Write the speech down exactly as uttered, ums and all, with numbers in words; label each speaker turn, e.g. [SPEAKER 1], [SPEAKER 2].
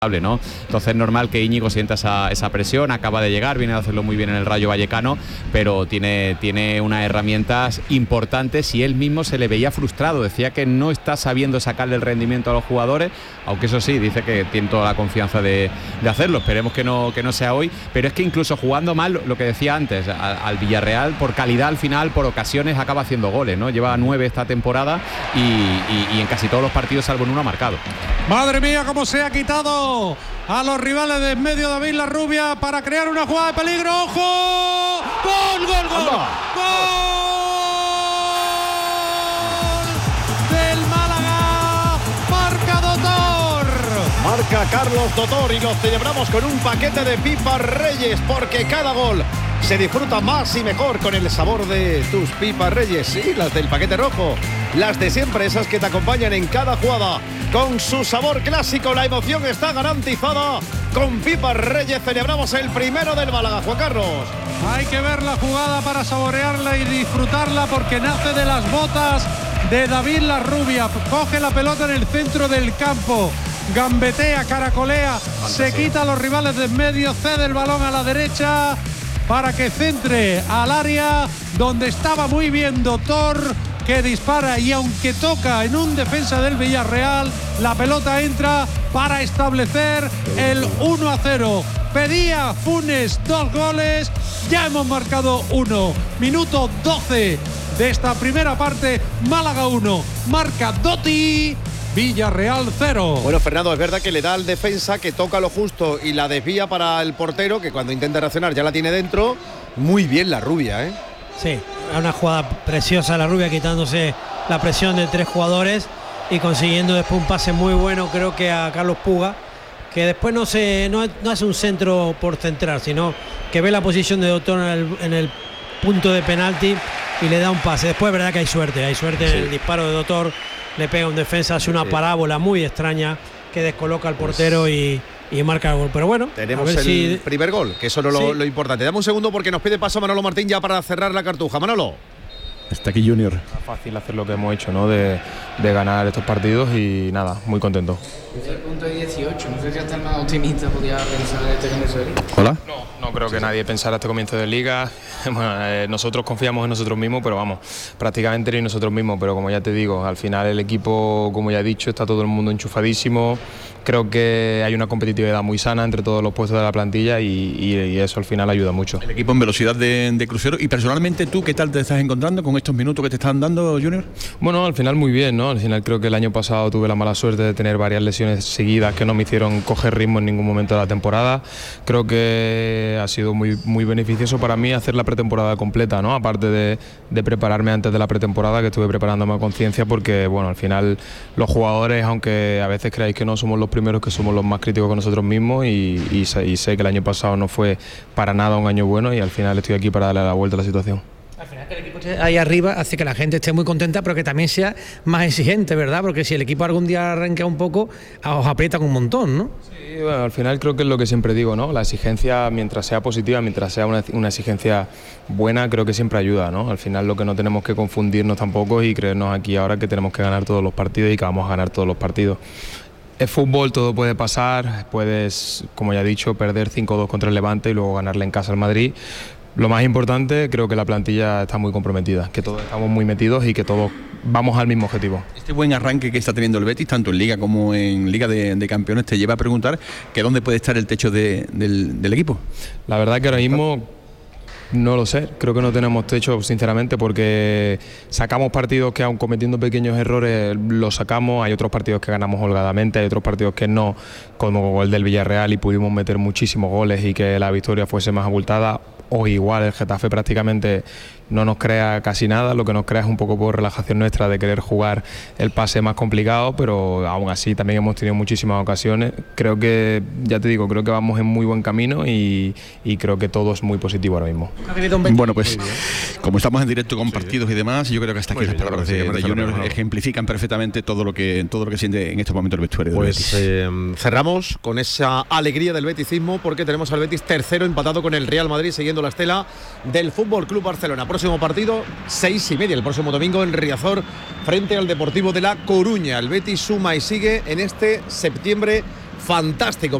[SPEAKER 1] ¿no? Entonces es normal que Íñigo sienta esa, esa presión, acaba de llegar, viene a hacerlo muy bien en el Rayo Vallecano, pero tiene, tiene unas herramientas importantes y él mismo se le veía frustrado, decía que no está sabiendo sacarle el rendimiento a los jugadores, aunque eso sí, dice que tiene toda la confianza de, de hacerlo, esperemos que no, que no sea hoy, pero es que incluso jugando mal, lo que decía antes, al, al Villarreal, por calidad al final, por ocasiones acaba haciendo goles, ¿no? Lleva nueve esta temporada y, y, y en casi todos los partidos, salvo en uno, ha marcado.
[SPEAKER 2] Madre mía, cómo se ha quitado a los rivales de en medio David Larrubia para crear una jugada de peligro. ¡Ojo! ¡Gol, gol, gol! ¡Gol! ¡Del Málaga! ¡Marca Dotor!
[SPEAKER 3] Marca Carlos Dotor y lo celebramos con un paquete de pipas Reyes, porque cada gol se disfruta más y mejor con el sabor de tus pipas Reyes. Sí, las del paquete rojo, las de siempre, esas que te acompañan en cada jugada. Con su sabor clásico, la emoción está garantizada. Con pipas Reyes celebramos el primero del Málaga, Juan Carlos.
[SPEAKER 2] Hay que ver la jugada para saborearla y disfrutarla, porque nace de las botas de David Larrubia. Coge la pelota en el centro del campo, gambetea, caracolea, se quita a los rivales de en medio, cede el balón a la derecha para que centre al área donde estaba muy bien Dotor, que dispara, y aunque toca en un defensa del Villarreal, la pelota entra para establecer el uno a cero. Pedía Funes dos goles, ya hemos marcado uno. Minuto doce de esta primera parte, Málaga uno, marca Dotti, Villarreal cero.
[SPEAKER 3] Bueno, Fernando, es verdad que le da al defensa, que toca lo justo y la desvía para el portero, que cuando intenta reaccionar ya la tiene dentro. Muy bien Larrubia, ¿eh?
[SPEAKER 4] Sí, una jugada preciosa Larrubia, quitándose la presión de tres jugadores y consiguiendo después un pase muy bueno, creo que a Carlos Puga, que después no se no, no hace un centro por centrar, sino que ve la posición de Dotor en el, en el punto de penalti y le da un pase. Después es verdad que hay suerte, hay suerte sí. En el disparo de Dotor, le pega un defensa, hace una sí. parábola muy extraña que descoloca al portero pues... y y marca el gol, pero bueno,
[SPEAKER 3] tenemos el si... primer gol, que eso es lo, sí. lo importante. Dame un segundo porque nos pide paso Manolo Martín ya para cerrar la cartuja. Manolo.
[SPEAKER 5] Está aquí Junior.
[SPEAKER 6] Es fácil hacer lo que hemos hecho, ¿no? De, de ganar estos partidos y nada, muy contento.
[SPEAKER 7] Desde el punto de dieciocho, no sé si hasta el más optimista podía pensar en este comienzo de liga.
[SPEAKER 5] Hola.
[SPEAKER 6] No, no creo que nadie pensara este comienzo de liga. Bueno, eh, nosotros confiamos en nosotros mismos, pero vamos, prácticamente ni nosotros mismos. Pero como ya te digo, al final el equipo, como ya he dicho, está todo el mundo enchufadísimo. Creo que hay una competitividad muy sana entre todos los puestos de la plantilla y, y, y eso al final ayuda mucho.
[SPEAKER 5] El equipo en velocidad de, de crucero. Y personalmente, ¿tú qué tal te estás encontrando con estos minutos que te están dando, Junior?
[SPEAKER 6] Bueno, al final muy bien, ¿no? Al final creo que el año pasado tuve la mala suerte de tener varias lesiones seguidas que no me hicieron coger ritmo en ningún momento de la temporada. Creo que ha sido muy, muy beneficioso para mí hacer la pretemporada completa, ¿no? Aparte de, de prepararme antes de la pretemporada, que estuve preparándome a conciencia, porque bueno, al final los jugadores, aunque a veces creáis que no, somos los primeros que somos los más críticos con nosotros mismos y, y, sé, y sé que el año pasado no fue para nada un año bueno y al final estoy aquí para darle la vuelta a la situación.
[SPEAKER 4] Al final que el equipo esté ahí arriba hace que la gente esté muy contenta, pero que también sea más exigente, ¿verdad? Porque si el equipo algún día arranca un poco, os aprietan un montón, ¿no?
[SPEAKER 6] Sí, bueno, al final creo que es lo que siempre digo, ¿no? La exigencia, mientras sea positiva, mientras sea una, una exigencia buena, creo que siempre ayuda, ¿no? Al final lo que no tenemos que confundirnos tampoco y creernos aquí ahora que tenemos que ganar todos los partidos y que vamos a ganar todos los partidos. Es fútbol, todo puede pasar, puedes, como ya he dicho, perder cinco dos contra el Levante y luego ganarle en casa al Madrid. Lo más importante, creo que la plantilla está muy comprometida, que todos estamos muy metidos y que todos vamos al mismo objetivo.
[SPEAKER 5] Este buen arranque que está teniendo el Betis, tanto en Liga como en Liga de, de Campeones, te lleva a preguntar que dónde puede estar el techo de, del, del equipo.
[SPEAKER 6] La verdad que ahora mismo no lo sé, creo que no tenemos techo, sinceramente, porque sacamos partidos que aun cometiendo pequeños errores los sacamos, hay otros partidos que ganamos holgadamente, hay otros partidos que no, como el del Villarreal y pudimos meter muchísimos goles y que la victoria fuese más abultada. O igual el Getafe prácticamente no nos crea casi nada, lo que nos crea es un poco por relajación nuestra de querer jugar el pase más complicado, pero aún así también hemos tenido muchísimas ocasiones. Creo que, ya te digo, creo que vamos en muy buen camino y, y creo que todo es muy positivo ahora mismo.
[SPEAKER 5] Bueno, pues como estamos en directo con partidos y demás, yo creo que hasta aquí las palabras de, de Junior ejemplifican perfectamente todo lo que todo lo que siente en este momento el vestuario del
[SPEAKER 3] pues,
[SPEAKER 5] Betis.
[SPEAKER 3] Eh, cerramos con esa alegría del beticismo, porque tenemos al Betis tercero empatado con el Real Madrid, siguiendo la estela del Fútbol Club Barcelona. Próximo partido, seis y media, el próximo domingo en Riazor, frente al Deportivo de La Coruña. El Betis suma y sigue en este septiembre fantástico.